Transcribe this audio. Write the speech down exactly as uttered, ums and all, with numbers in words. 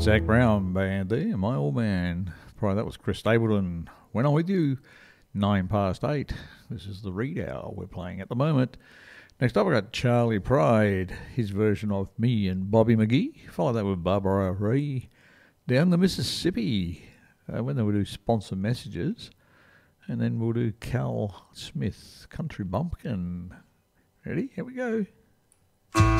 Zach Brown band there, my old man. Prior that was Chris Stapleton. When I'm with you, nine past eight. This is the read hour we're playing at the moment. Next up, I got Charlie Pride, his version of Me and Bobby McGee. Follow that with Barbara Ree. Down the Mississippi, uh, when they will do sponsor messages. And then we'll do Cal Smith, Country Bumpkin. Ready? Here we go.